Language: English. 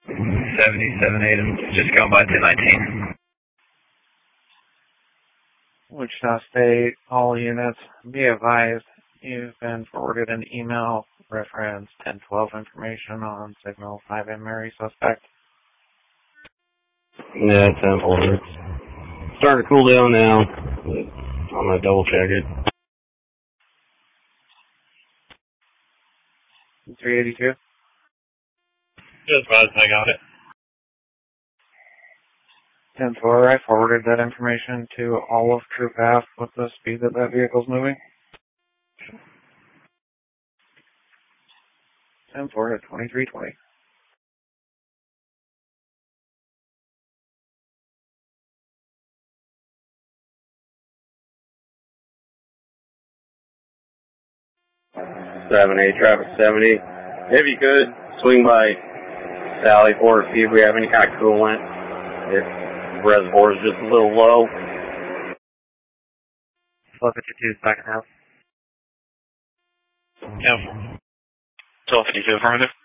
77-8, I'm just going by 1019. Wichita State, all units, be advised, you've been forwarded an email reference 1012 information on signal 5M Mary suspect. Yeah, 10-4. It's starting to cool down now. I'm going to double check it. 382. Just about, I got it. 10-4, I forwarded that information to all of Troop F with the speed that that vehicle's moving. 10-4 at 2320. Seven 8 traffic 70. If you could, swing by Sally Ford, see if we have any kind of coolant. If the reservoir is just a little low. 1252, second half. Yeah. 1252, affirmative.